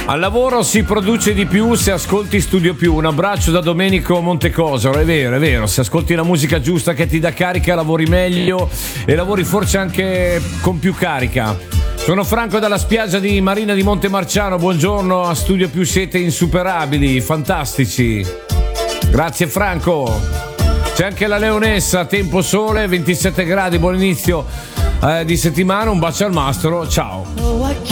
Al lavoro si produce di più se ascolti Studio Più. Un abbraccio da Domenico Montecosero. È vero, se ascolti la musica giusta che ti dà carica lavori meglio e lavori forse anche con più carica. Sono Franco dalla spiaggia di Marina di Montemarciano. Buongiorno a Studio Più, siete insuperabili, fantastici. Grazie Franco. C'è anche la Leonessa, tempo sole, 27 gradi, buon inizio di settimana. Un bacio al mastro, ciao.